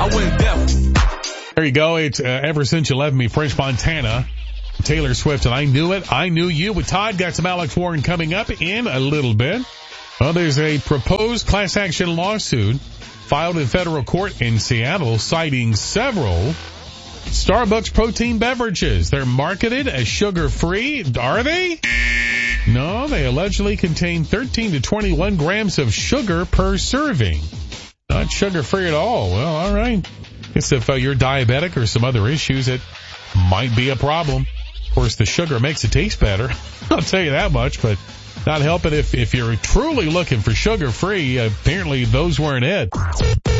I went deaf. There you go. It's Ever Since You Left Me, French Montana, Taylor Swift, and I Knew It. I Knew You with Todd. Got some Alex Warren coming up in a little bit. Well, there's a proposed class action lawsuit filed in federal court in Seattle citing several Starbucks protein beverages. They're marketed as sugar-free. Are they? No, they allegedly contain 13 to 21 grams of sugar per serving. Not sugar-free at all. Well, all right. Guess if you're diabetic or some other issues, it might be a problem. Of course, the sugar makes it taste better. I'll tell you that much, but not helping if you're truly looking for sugar-free. Apparently, those weren't it.